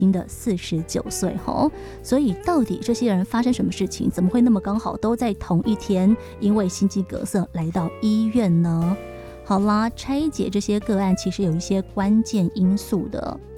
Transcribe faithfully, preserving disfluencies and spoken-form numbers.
轻的四十九岁吼。所以到底这些人发生什么事情，怎么会那么刚好都在同一天因为心肌梗塞来到医院呢？好啦，拆解这些个案其实有一些关键因素的。